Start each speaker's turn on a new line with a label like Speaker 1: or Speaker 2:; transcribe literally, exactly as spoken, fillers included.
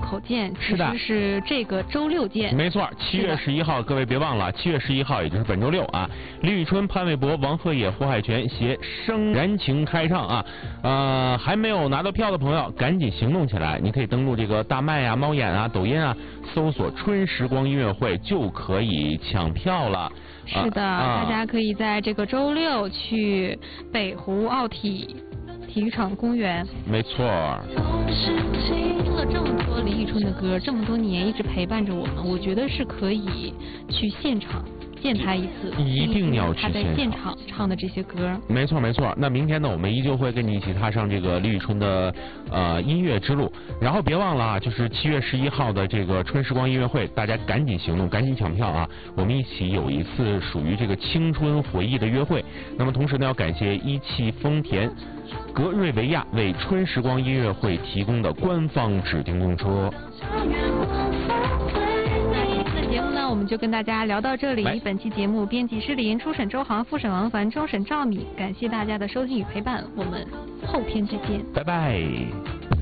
Speaker 1: 口见，
Speaker 2: 是的，
Speaker 1: 其实是这个周六见。
Speaker 2: 没错，七月十一号，各位别忘了，七月十一号也就是本周六啊，李宇春、潘玮柏、王鹤野、胡海泉携生燃情开唱啊，呃，还没有拿到票的朋友，赶紧行动起来！你可以登录这个大麦啊、猫眼啊、抖音啊，搜索“春时光音乐会”就可以抢票了。
Speaker 1: 是的，啊、大家可以在这个周六去北湖奥体体育场公园。
Speaker 2: 没错。
Speaker 1: 听了这么多李宇春的歌，这么多年一直陪伴着我们，我觉得是可以去现场见他一次，
Speaker 2: 一定要去
Speaker 1: 他在现场唱的这些歌。
Speaker 2: 没错没错。那明天呢，我们依旧会跟你一起踏上这个李宇春的呃音乐之路。然后别忘了啊，就是七月十一号的这个春时光音乐会，大家赶紧行动，赶紧抢票啊！我们一起有一次属于这个青春回忆的约会。那么同时呢，要感谢一汽丰田格瑞维亚为春时光音乐会提供的官方指定用车。
Speaker 1: 节目呢，我们就跟大家聊到这里。本期节目编辑施林，初审周航，复审王凡，终审赵米。感谢大家的收听与陪伴，我们后天再见，
Speaker 2: 拜拜。